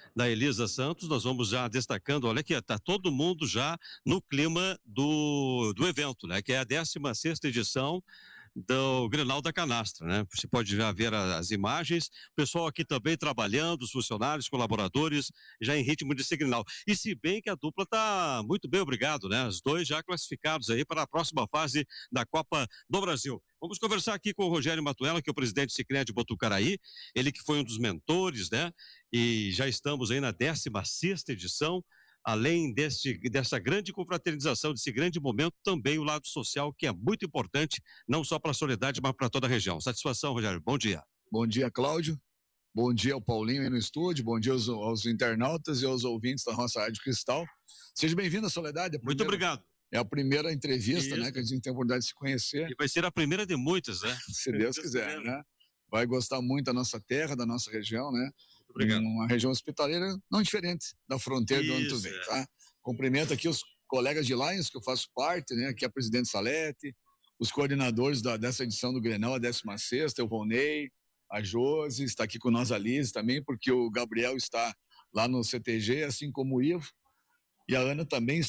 da Elisa Santos, nós vamos já destacando, olha aqui, está todo mundo já no clima do evento, né? Que é a 16ª edição do Grenal da Canastra, né? Você pode já ver as imagens, o pessoal aqui também trabalhando, os funcionários, colaboradores, já em ritmo de Grenal. E se bem que a dupla está muito bem, obrigado, né? Os dois já classificados aí para a próxima fase da Copa do Brasil. Vamos conversar aqui com o Rogério Matuela, que é o presidente do Sicredi Botucaraí, ele que foi um dos mentores, né? E já estamos aí na 16ª edição. Além dessa grande confraternização, desse grande momento, também o lado social, que é muito importante, não só para a Soledade, mas para toda a região. Satisfação, Rogério. Bom dia. Bom dia, Cláudio. Bom dia ao Paulinho aí no estúdio. Bom dia aos internautas e aos ouvintes da nossa Rádio Cristal. Seja bem-vindo, Soledade. Muito obrigado. É a primeira entrevista, né, que a gente tem a oportunidade de se conhecer. E vai ser a primeira de muitas, né? Se Deus quiser, né? Vai gostar muito da nossa terra, da nossa região, né? Obrigado. Uma região hospitaleira não diferente da fronteira de onde tu vem, tá? Cumprimento aqui os colegas de Lions, que eu faço parte, né? Aqui é a presidente Salete, os coordenadores dessa edição do Grenal, a 16ª, o Ronei, a Josi, está aqui com nós a Liz também, porque o Gabriel está lá no CTG, assim como o Ivo, e a Ana também